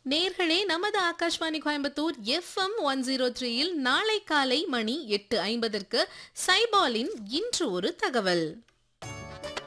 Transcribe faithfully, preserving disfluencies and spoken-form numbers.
நேர்களே, நமது Akashvani Coimbatore FM one zero த்ரீயில் நாளை காலை மணி எட்டு ஐம்பதற்கு சைபாலின் இன்று ஒரு தகவல்.